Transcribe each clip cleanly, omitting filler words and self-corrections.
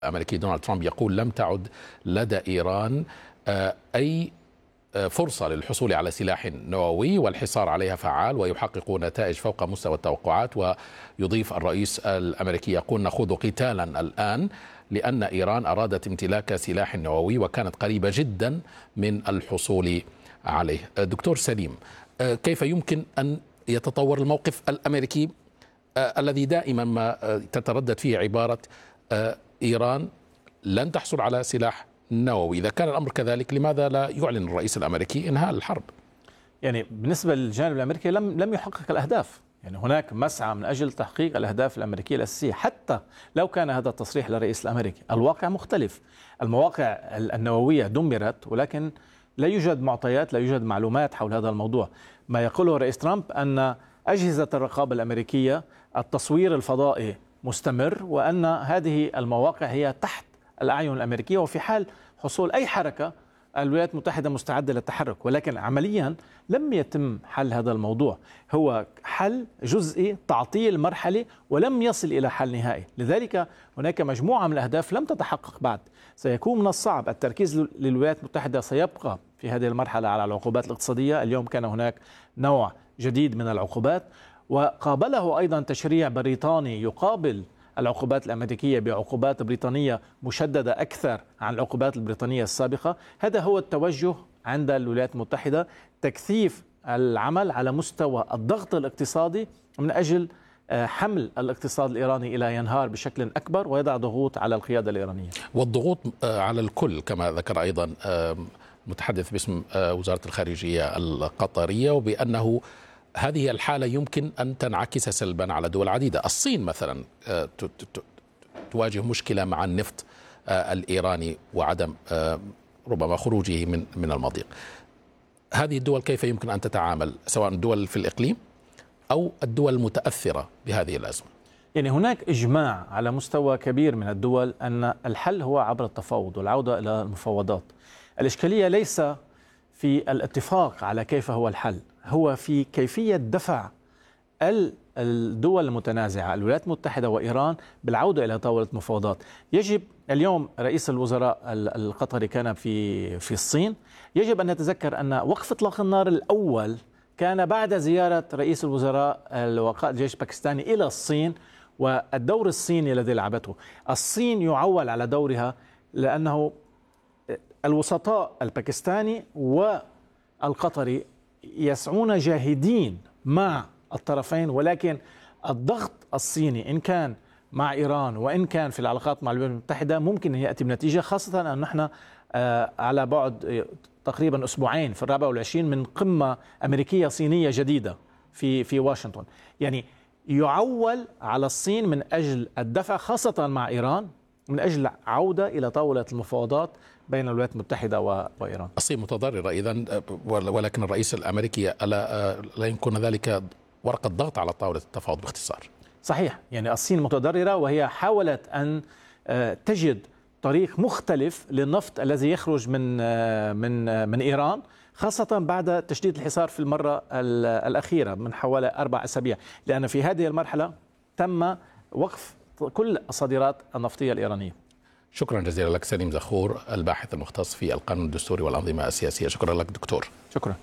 الأمريكي دونالد ترامب يقول لم تعد لدى إيران أي فرصة للحصول على سلاح نووي، والحصار عليها فعال ويحقق نتائج فوق مستوى التوقعات. ويضيف الرئيس الأمريكي يقول نخوض قتالا الآن لأن إيران أرادت امتلاك سلاح نووي وكانت قريبة جدا من الحصول عليه. دكتور سليم، كيف يمكن أن يتطور الموقف الأمريكي الذي دائما ما تتردد فيه عبارة إيران لن تحصل على سلاح نووي؟ إذا كان الأمر كذلك لماذا لا يعلن الرئيس الأمريكي إنهاء الحرب؟ يعني بالنسبة للجانب الأمريكي لم يحقق الأهداف. يعني هناك مسعى من أجل تحقيق الأهداف الأمريكية الأساسية، حتى لو كان هذا التصريح للرئيس الأمريكي. الواقع مختلف، المواقع النووية دمرت، ولكن لا يوجد معطيات، لا يوجد معلومات حول هذا الموضوع. ما يقوله الرئيس ترامب أن أجهزة الرقابة الأمريكية التصوير الفضائي مستمر، وأن هذه المواقع هي تحت الأعين الأمريكية، وفي حال حصول أي حركة الولايات المتحدة مستعدة للتحرك. ولكن عمليا لم يتم حل هذا الموضوع، هو حل جزئي، تعطيل مرحلي، ولم يصل إلى حل نهائي. لذلك هناك مجموعة من الأهداف لم تتحقق بعد. سيكون من الصعب التركيز للولايات المتحدة، سيبقى في هذه المرحلة على العقوبات الاقتصادية. اليوم كان هناك نوع جديد من العقوبات، وقابله أيضا تشريع بريطاني يقابل العقوبات الأمريكية بعقوبات بريطانية مشددة أكثر عن العقوبات البريطانية السابقة. هذا هو التوجه عند الولايات المتحدة، تكثيف العمل على مستوى الضغط الاقتصادي من أجل حمل الاقتصاد الإيراني إلى ينهار بشكل أكبر، ويضع ضغوط على القيادة الإيرانية، والضغوط على الكل كما ذكر أيضا متحدث باسم وزارة الخارجية القطرية، وبأنه هذه الحالة يمكن أن تنعكس سلبا على دول عديدة. الصين مثلا تواجه مشكلة مع النفط الإيراني وعدم ربما خروجه من المضيق. هذه الدول كيف يمكن أن تتعامل، سواء الدول في الإقليم أو الدول المتأثرة بهذه الأزمة؟ يعني هناك إجماع على مستوى كبير من الدول أن الحل هو عبر التفاوض والعودة إلى المفاوضات. الإشكالية ليس في الاتفاق على كيف هو الحل، هو في كيفية دفع الدول المتنازعة الولايات المتحدة وإيران بالعودة إلى طاولة مفاوضات. يجب اليوم رئيس الوزراء القطري كان في الصين، يجب أن نتذكر أن وقف إطلاق النار الأول كان بعد زيارة رئيس الوزراء وقائد الجيش الباكستاني إلى الصين، والدور الصيني الذي لعبته. الصين يعول على دورها لأنه الوسطاء الباكستاني والقطري يسعون جاهدين مع الطرفين، ولكن الضغط الصيني إن كان مع إيران وإن كان في العلاقات مع الولايات المتحدة ممكن أن يأتي بنتيجة، خاصة أن نحن على بعد تقريبا أسبوعين في 24 من قمة أمريكية صينية جديدة في واشنطن. يعني يعول على الصين من أجل الدفع، خاصة مع إيران، من أجل عودة إلى طاولة المفاوضات بين الولايات المتحدة وإيران. الصين متضررة إذن، ولكن الرئيس الأمريكي لا يمكن ذلك ورقة ضغط على طاولة التفاوض باختصار؟ صحيح، يعني الصين متضررة، وهي حاولت أن تجد طريق مختلف للنفط الذي يخرج من إيران، خاصة بعد تشديد الحصار في المرة الأخيرة من حوالي 4 أسابيع، لأن في هذه المرحلة تم وقف كل الصادرات النفطية الإيرانية. شكرا جزيلا لك سليم زخور، الباحث المختص في القانون الدستوري والأنظمة السياسية. شكرا لك دكتور. شكرا.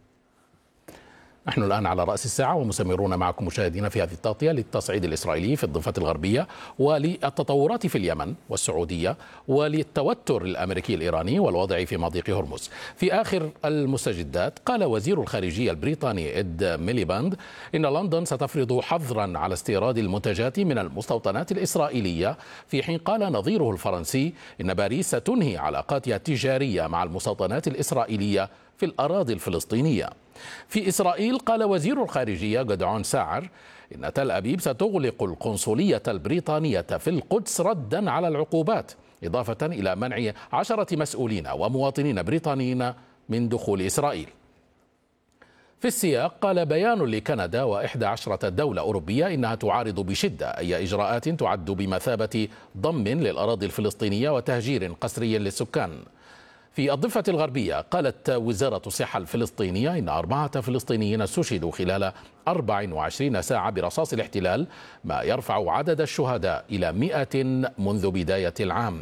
نحن الآن على رأس الساعة ومستمرون معكم مشاهدينا في هذه التغطية للتصعيد الإسرائيلي في الضفة الغربية، وللتطورات في اليمن والسعودية، وللتوتر الأمريكي الإيراني والوضع في مضيق هرمز. في آخر المستجدات قال وزير الخارجية البريطاني إد ميليباند إن لندن ستفرض حظرا على استيراد المنتجات من المستوطنات الإسرائيلية، في حين قال نظيره الفرنسي إن باريس ستنهي علاقاتها التجارية مع المستوطنات الإسرائيلية في الأراضي الفلسطينية. في إسرائيل قال وزير الخارجية جدعون ساعر إن تل أبيب ستغلق القنصلية البريطانية في القدس ردا على العقوبات، إضافة إلى منع 10 مسؤولين ومواطنين بريطانيين من دخول إسرائيل. في السياق قال بيان لكندا و11 دولة أوروبية إنها تعارض بشدة أي إجراءات تعد بمثابة ضم للأراضي الفلسطينية وتهجير قسري للسكان. في الضفة الغربية قالت وزارة الصحة الفلسطينية إن 4 فلسطينيين استشهدوا خلال 24 ساعة برصاص الاحتلال، ما يرفع عدد الشهداء إلى 100 منذ بداية العام.